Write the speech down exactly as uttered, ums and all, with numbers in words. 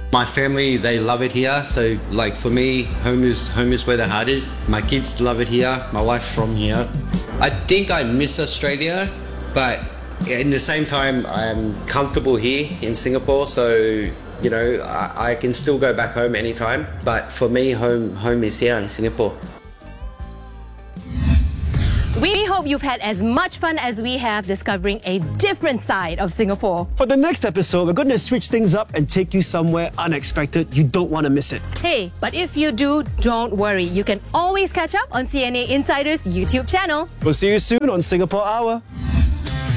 My family, they love it here. So like for me, home is home is where the heart is. My kids love it here. My wife's from here. I think I miss Australia, but in the same time, I'm comfortable here in Singapore. So, you know, I, I can still go back home anytime. But for me, home home is here in Singapore. We hope you've had as much fun as we have discovering a different side of Singapore. For the next episode, we're going to switch things up and take you somewhere unexpected. You don't want to miss it. Hey, but if you do, don't worry. You can always catch up on C N A Insider's YouTube channel. We'll see you soon on Singapore Hour.